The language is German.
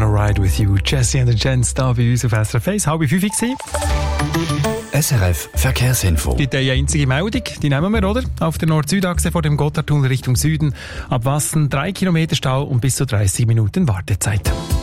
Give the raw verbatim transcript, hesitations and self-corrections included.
Wanna Ride With You. Jesse and the Gents da bei uns auf S R F eins. Halb fünf gewesen. S R F Verkehrsinfo. Gibt eine einzige Meldung, die nehmen wir, oder? Auf der Nord-Süd-Achse vor dem Gotthardtunnel Richtung Süden. Ab Wassen drei Kilometer Stau und bis zu dreißig Minuten Wartezeit.